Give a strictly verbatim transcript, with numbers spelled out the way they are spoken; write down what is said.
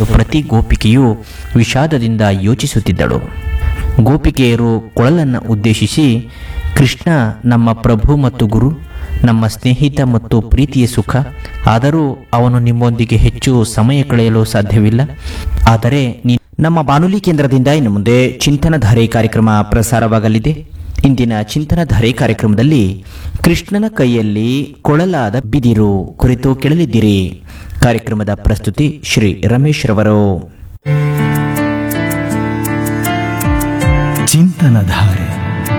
ಪ್ರತಿ ಗೋಪಿಕೆಯು ವಿಷಾದದಿಂದ ಯೋಚಿಸುತ್ತಿದ್ದಳು. ಗೋಪಿಕೆಯರು ಕೊಳಲನ್ನು ಉದ್ದೇಶಿಸಿ, ಕೃಷ್ಣ ನಮ್ಮ ಪ್ರಭು ಮತ್ತು ಗುರು, ನಮ್ಮ ಸ್ನೇಹಿತ ಮತ್ತು ಪ್ರೀತಿಯ ಸುಖ. ಆದರೂ ಅವನು ನಿಮ್ಮೊಂದಿಗೆ ಹೆಚ್ಚು ಸಮಯ ಕಳೆಯಲು ಸಾಧ್ಯವಿಲ್ಲ. ಆದರೆ ನೀ ನಮ್ಮ ಬಾನುಲಿ ಕೇಂದ್ರದಿಂದ ಇನ್ನು ಮುಂದೆ ಚಿಂತನಧಾರೆ ಕಾರ್ಯಕ್ರಮ ಪ್ರಸಾರವಾಗಲಿದೆ. ಇಂದಿನ ಚಿಂತನಧಾರೆ ಕಾರ್ಯಕ್ರಮದಲ್ಲಿ ಕೃಷ್ಣನ ಕೈಯಲ್ಲಿ ಕೊಳಲಾದ ಬಿದಿರು ಕುರಿತು ಕೇಳಲಿದ್ದೀರಿ. ಕಾರ್ಯಕ್ರಮದ ಪ್ರಸ್ತುತಿ ಶ್ರೀ ರಮೇಶ್ ರವರು. ಚಿಂತನಧಾರೆ